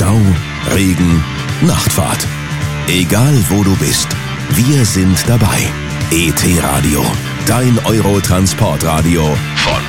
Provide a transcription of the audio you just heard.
Stau, Regen, Nachtfahrt. Egal wo du bist, wir sind dabei. ET Radio, dein Euro-Transportradio von